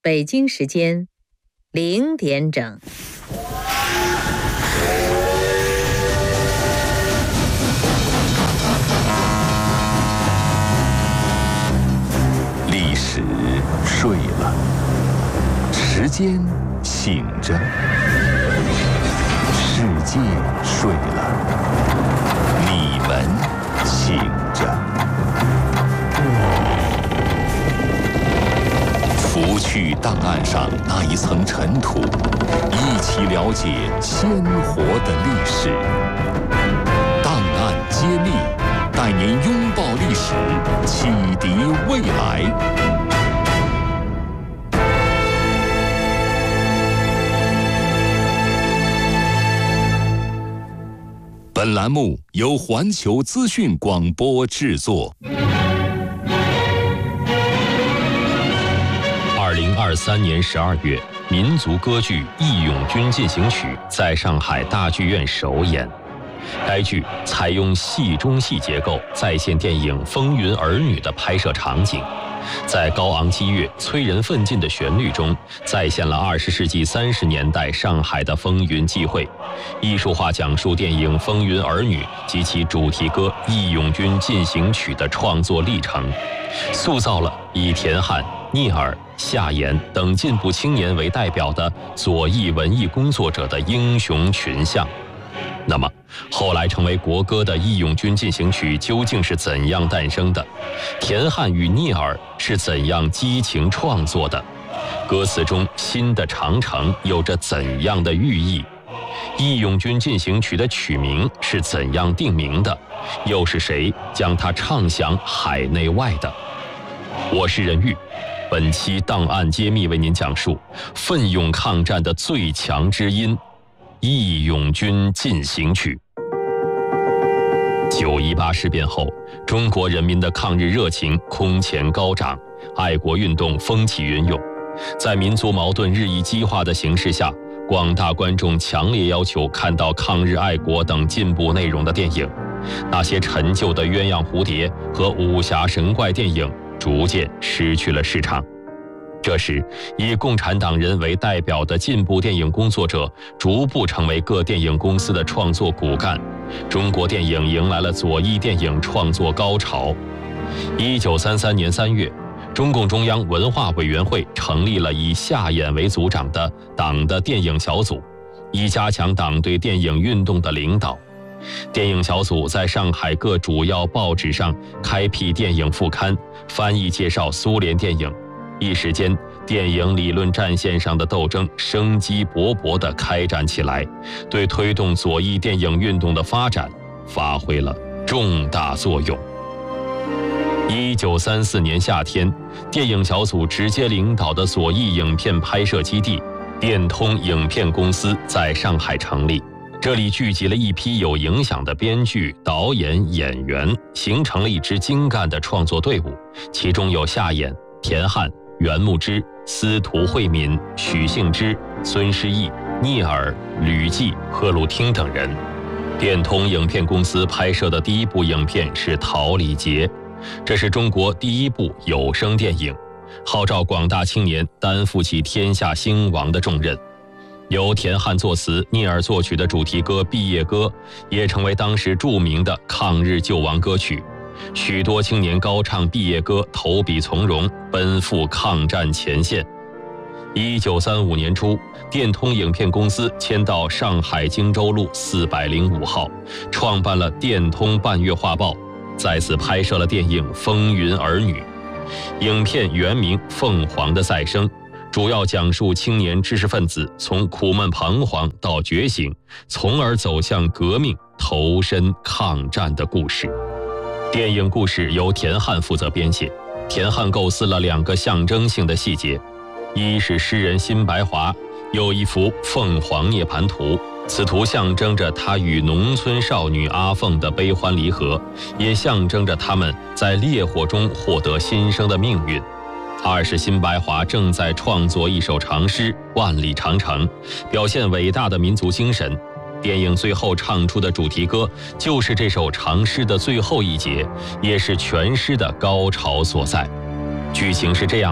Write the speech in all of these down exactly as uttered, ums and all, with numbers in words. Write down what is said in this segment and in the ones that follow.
北京时间零点整。 历史睡了，时间醒着，世界睡了，你们醒着。拂去档案上那一层尘土，一起了解鲜活的历史。档案揭秘，带您拥抱历史，启迪未来。本栏目由环球资讯广播制作。 二零二三年十二月，民族歌剧《义勇军进行曲》在上海大剧院首演。该剧采用戏中戏结构，再现电影《风云儿女》的拍摄场景，在高昂激越、催人奋进的旋律中，再现了二十世纪三十年代上海的风云际会，艺术化讲述电影《风云儿女》及其主题歌《义勇军进行曲》的创作历程，塑造了以田汉、聂耳、夏言等进步青年为代表的左翼文艺工作者的英雄群像。那么，后来成为国歌的《义勇军进行曲》究竟是怎样诞生的？田汉与聂耳是怎样激情创作的？歌词中新的长城有着怎样的寓意？《义勇军进行曲》的曲名是怎样定名的？又是谁将它唱响海内外的？我是任玉，本期档案揭秘为您讲述奋勇抗战的最强之音《义勇军进行曲》。九一八事变后，中国人民的抗日热情空前高涨，爱国运动风起云涌。在民族矛盾日益激化的形势下，广大观众强烈要求看到抗日爱国等进步内容的电影。那些陈旧的鸳鸯蝴蝶和武侠神怪电影逐渐失去了市场。这时，以共产党人为代表的进步电影工作者逐步成为各电影公司的创作骨干，中国电影迎来了左翼电影创作高潮。一九三三年三月，中共中央文化委员会成立了以夏衍为组长的党的电影小组，以加强党对电影运动的领导。电影小组在上海各主要报纸上开辟电影副刊，翻译介绍苏联电影。一时间，电影理论战线上的斗争生机勃勃地开展起来，对推动左翼电影运动的发展发挥了重大作用。一九三四年夏天，电影小组直接领导的左翼影片拍摄基地电通影片公司在上海成立，这里聚集了一批有影响的编剧、导演、演员，形成了一支精干的创作队伍，其中有夏衍、田汉、袁牧之、司徒惠民、许幸之、孙师义、聂耳、吕骥、贺鲁汀等人。电通影片公司拍摄的第一部影片是《桃李节》，这是中国第一部有声电影，号召广大青年担负起天下兴亡的重任。由田汉作词、聂耳作曲的主题歌《毕业歌》也成为当时著名的抗日救亡歌曲。许多青年高唱毕业歌，投笔从戎，奔赴抗战前线。一九三五年初，电通影片公司迁到上海荆州路四百零五号，创办了电通半月画报，在此拍摄了电影《风云儿女》。影片原名《凤凰的再生》，主要讲述青年知识分子从苦闷彷徨到觉醒，从而走向革命，投身抗战的故事。电影故事由田汉负责编写，田汉构思了两个象征性的细节，一是诗人辛白华有一幅凤凰涅槃图，此图象征着他与农村少女阿凤的悲欢离合，也象征着他们在烈火中获得新生的命运。二是辛白华正在创作一首长诗《万里长城》，表现伟大的民族精神。电影最后唱出的主题歌就是这首长诗的最后一节，也是全诗的高潮所在。剧情是这样的：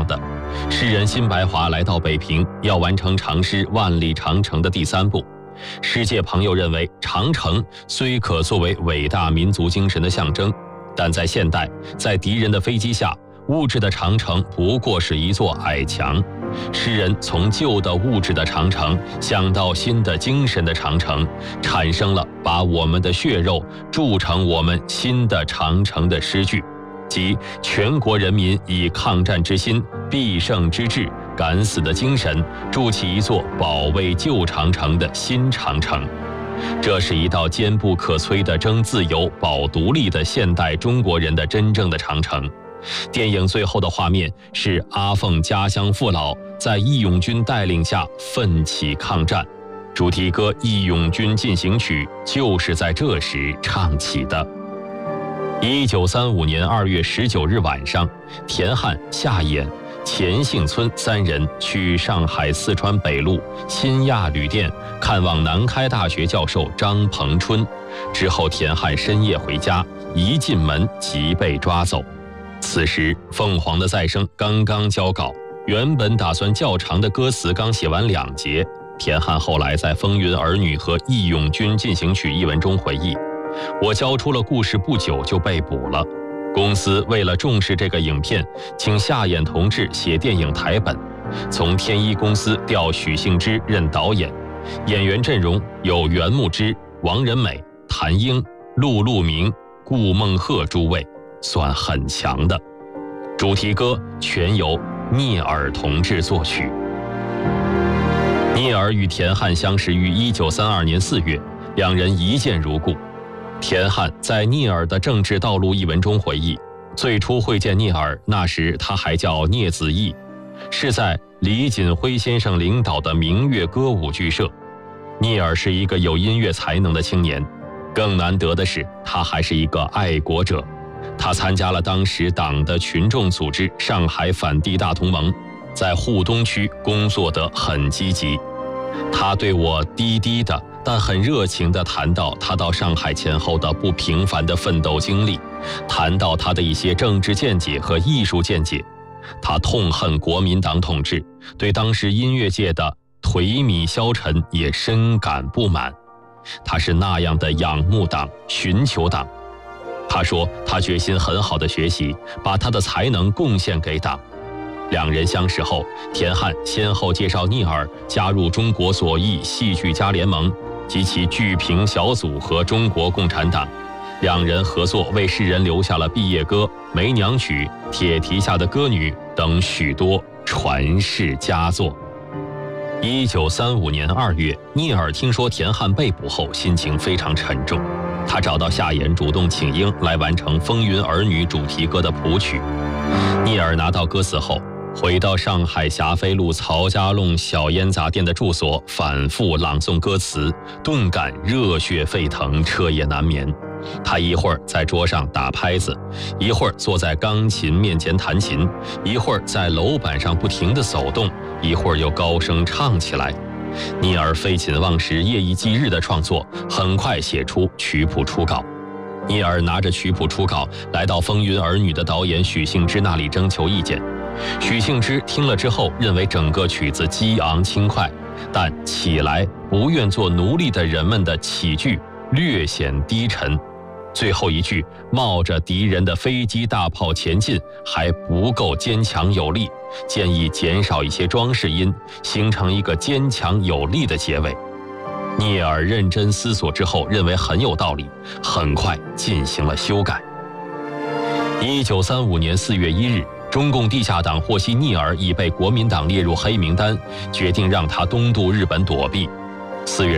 诗人辛白华来到北平，要完成长诗《万里长城》的第三部。诗界朋友认为，长城虽可作为伟大民族精神的象征，但在现代，在敌人的飞机下，物质的长城不过是一座矮墙。诗人从旧的物质的长城想到新的精神的长城，产生了把我们的血肉铸成我们新的长城的诗句，即全国人民以抗战之心、必胜之志、敢死的精神，筑起一座保卫旧长城的新长城。这是一道坚不可摧的争自由、保独立的现代中国人的真正的长城。电影最后的画面是阿凤家乡父老在义勇军带领下奋起抗战，主题歌《义勇军进行曲》就是在这时唱起的。一九三五年二月十九日晚上，田汉、夏衍、钱幸村三人去上海四川北路新亚旅店看望南开大学教授张鹏春，之后田汉深夜回家，一进门即被抓走。此时凤凰的再生刚刚交稿，原本打算较长的歌词刚写完两节。田汉后来在《风云儿女》和《义勇军进行曲》一文中回忆，我交出了故事不久就被捕了，公司为了重视这个影片，请夏衍同志写电影台本，从天一公司调许幸之任导演，演员阵容有袁牧之、王仁美、谭英、陆路明、顾孟鹤诸位，算很强的。主题歌全由聂耳同志作曲。聂耳与田汉相识于一九三二年四月，两人一见如故。田汉在聂耳的政治道路一文中回忆，最初会见聂耳，那时他还叫聂子义，是在李锦辉先生领导的明月歌舞剧社。聂耳是一个有音乐才能的青年，更难得的是他还是一个爱国者。他参加了当时党的群众组织上海反帝大同盟，在沪东区工作得很积极。他对我低低的但很热情地谈到他到上海前后的不平凡的奋斗经历，谈到他的一些政治见解和艺术见解。他痛恨国民党统治，对当时音乐界的颓靡消沉也深感不满。他是那样的仰慕党、寻求党。他说他决心很好的学习，把他的才能贡献给党。两人相识后，田汉先后介绍聂耳加入中国左翼戏剧家联盟及其剧评小组和中国共产党。两人合作为世人留下了《毕业歌》《梅娘曲》《铁蹄下的歌女》等许多传世佳作。一九三五年二月，聂耳听说田汉被捕后，心情非常沉重。他找到夏衍，主动请缨来完成《风云儿女》主题歌的谱曲。聂耳拿到歌词后，回到上海霞飞路曹家弄小烟杂店的住所，反复朗诵歌词，顿感热血沸腾，彻夜难眠。他一会儿在桌上打拍子，一会儿坐在钢琴面前弹琴，一会儿在楼板上不停地走动，一会儿又高声唱起来。聂耳废寝忘食、夜以继日的创作，很快写出曲谱初稿。聂耳拿着曲谱初稿来到《风云儿女》的导演许幸之那里征求意见。许幸之听了之后，认为整个曲子激昂轻快，但起来不愿做奴隶的人们的起句略显低沉。最后一句冒着敌人的飞机大炮前进还不够坚强有力，建议减少一些装饰音，形成一个坚强有力的结尾。聂耳认真思索之后，认为很有道理，很快进行了修改。一九三五年四月一日，中共地下党获悉聂耳已被国民党列入黑名单，决定让他东渡日本躲避。四月